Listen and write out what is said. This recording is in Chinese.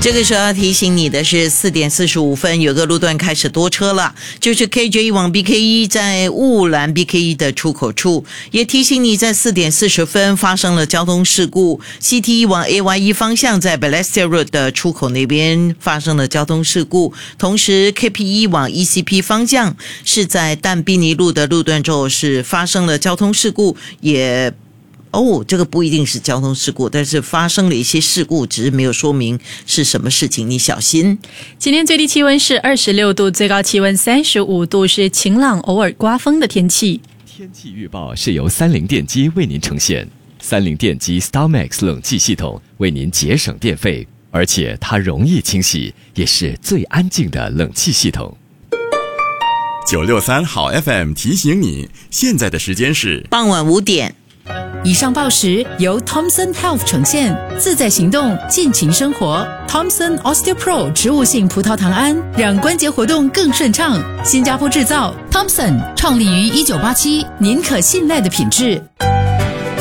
这个时候要提醒你的是4点45分有个路段开始多车了，就是 KJ 往 BK1 在雾兰 BK1 的出口处。也提醒你在4点40分发生了交通事故， CT1 往 AY1 方向在 Balestier Road 的出口那边发生了交通事故。同时 KP1 往 ECP 方向是在淡滨尼路的路段之后是发生了交通事故，也这个不一定是交通事故，但是发生了一些事故，只是没有说明是什么事情，你小心。 今天最低气温是26度，最高气温35度，是晴朗偶尔刮风的天气。 天气预报是由三菱电机为您呈现，三菱电机 StarMax 冷气系统为您节省电费，而且它容易清洗，也是最安静的冷气系统。 963好 FM 提醒你，现在的时间是傍晚5点。 以上报时由 Thomson Health 呈现，自在行动，尽情生活。Thomson OsteoPro 植物性葡萄糖胺，让关节活动更顺畅。新加坡制造 ，Thomson 创立于1987，您可信赖的品质。